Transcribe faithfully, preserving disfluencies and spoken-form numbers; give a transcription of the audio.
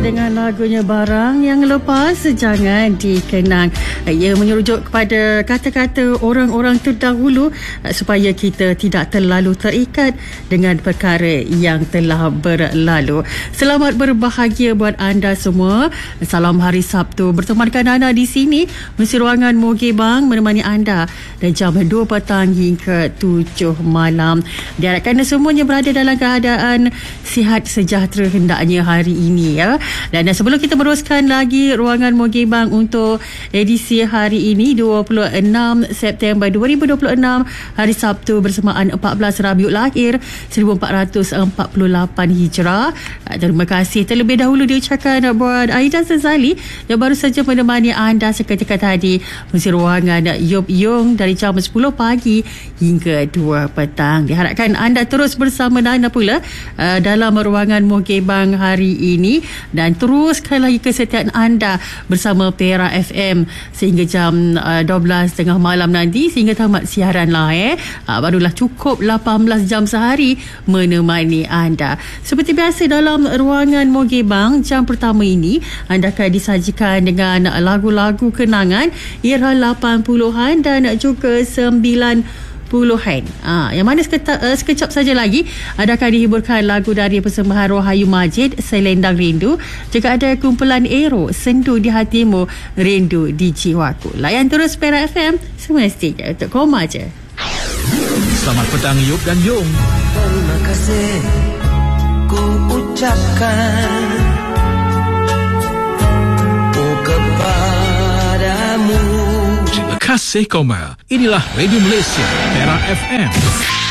dengan lagunya Barang Yang Lepas Jangan Dikenang. Ia menyerujuk kepada kata-kata orang-orang terdahulu supaya kita tidak terlalu terikat dengan perkara yang telah berlalu. Selamat berbahagia buat anda semua. Salam hari Sabtu. Bertemankan anda di sini mesti ruangan Moge Bang menemani anda dari jam dua petang hingga tujuh malam. Diharapkan semuanya berada dalam keadaan sihat sejahtera hendaknya hari ini ya. Dan sebelum kita teruskan lagi ruangan Moge Bang untuk edisi hari ini dua puluh enam September dua ribu dua puluh enam, hari Sabtu bersamaan empat belas Rabiul Akhir seribu empat ratus empat puluh lapan Hijrah. Terima kasih terlebih dahulu diucapkan buat Aida Zazali yang baru saja menemani anda seketika tadi mesti ruangan Yop Yung dari jam sepuluh pagi hingga dua petang. Diharapkan anda terus bersama Nana pula uh, dalam ruangan Moge Bang hari ini dan teruskan lagi kesetiaan anda bersama Perak F M sehingga jam uh, dua belas tengah malam nanti sehingga tamat siaran lah eh. Uh, barulah cukup lapan belas jam sehari menemani anda. Seperti biasa dalam ruangan Moge Bang, jam pertama ini anda akan disajikan dengan lagu-lagu kenangan era lapan puluhan dan juga sembilan puluhan. Ah, yang mana sekejap, uh, sekejap saja lagi anda akan dihiburkan lagu dari persembahan Rohayu Majid, Selendang Rindu. Juga ada kumpulan Ero, Sendu di Hatimu, Rindu di Jiwaku. Layan terus Perak F M semestinya untuk koma je. Selamat petang Yop dan Yung. Terima kasih ku ucapkan oh kepadamu. Terima kasih Koma. Inilah Radio Malaysia, Perak F M.